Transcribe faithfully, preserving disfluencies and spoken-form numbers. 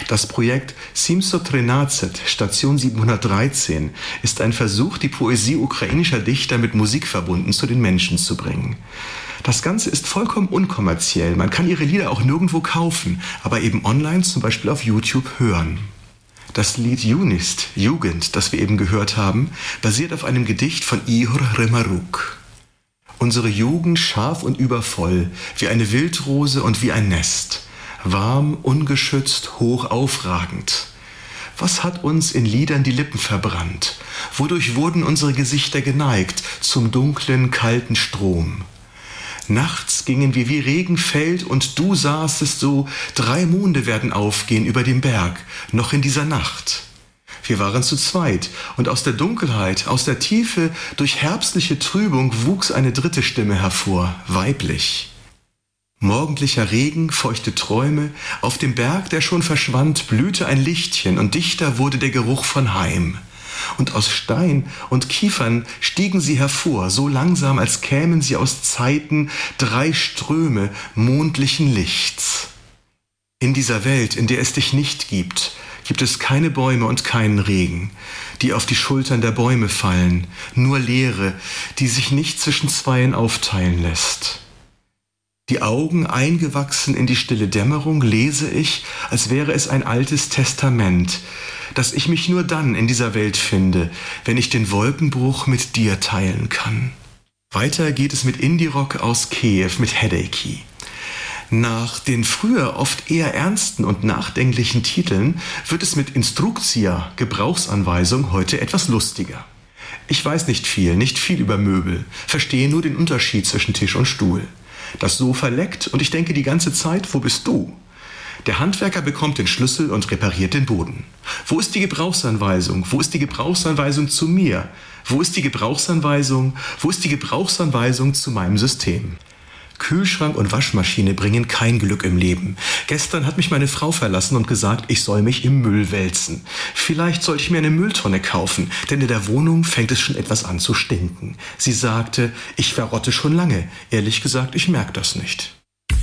Das Projekt Simso Trinazet, Station siebenhundertdreizehn, ist ein Versuch, die Poesie ukrainischer Dichter mit Musik verbunden zu den Menschen zu bringen. Das Ganze ist vollkommen unkommerziell. Man kann ihre Lieder auch nirgendwo kaufen, aber eben online, zum Beispiel auf YouTube, hören. Das Lied Junist, Jugend, das wir eben gehört haben, basiert auf einem Gedicht von Ihor Remaruk. Unsere Jugend scharf und übervoll, wie eine Wildrose und wie ein Nest. Warm, ungeschützt, hoch aufragend. Was hat uns in Liedern die Lippen verbrannt? Wodurch wurden unsere Gesichter geneigt zum dunklen, kalten Strom? Nachts gingen wir wie Regen fällt und du sahstest so, drei Monde werden aufgehen über dem Berg, noch in dieser Nacht. Wir waren zu zweit und aus der Dunkelheit, aus der Tiefe, durch herbstliche Trübung wuchs eine dritte Stimme hervor, weiblich. Morgendlicher Regen, feuchte Träume, auf dem Berg, der schon verschwand, blühte ein Lichtchen und dichter wurde der Geruch von Heim. Und aus Stein und Kiefern stiegen sie hervor, so langsam, als kämen sie aus Zeiten, drei Ströme mondlichen Lichts. In dieser Welt, in der es dich nicht gibt, gibt es keine Bäume und keinen Regen, die auf die Schultern der Bäume fallen, nur Leere, die sich nicht zwischen Zweien aufteilen lässt. Die Augen eingewachsen in die stille Dämmerung lese ich, als wäre es ein altes Testament, dass ich mich nur dann in dieser Welt finde, wenn ich den Wolkenbruch mit dir teilen kann. Weiter geht es mit Indie-Rock aus Kiew, mit Headachy. Nach den früher oft eher ernsten und nachdenklichen Titeln wird es mit Instruktia, Gebrauchsanweisung, heute etwas lustiger. Ich weiß nicht viel, nicht viel über Möbel, verstehe nur den Unterschied zwischen Tisch und Stuhl. Das Sofa leckt und ich denke die ganze Zeit, wo bist du? Der Handwerker bekommt den Schlüssel und repariert den Boden. Wo ist die Gebrauchsanweisung? Wo ist die Gebrauchsanweisung zu mir? Wo ist die Gebrauchsanweisung? Wo ist die Gebrauchsanweisung zu meinem System? Kühlschrank und Waschmaschine bringen kein Glück im Leben. Gestern hat mich meine Frau verlassen und gesagt, ich soll mich im Müll wälzen. Vielleicht sollte ich mir eine Mülltonne kaufen, denn in der Wohnung fängt es schon etwas an zu stinken. Sie sagte, ich verrotte schon lange. Ehrlich gesagt, ich merke das nicht.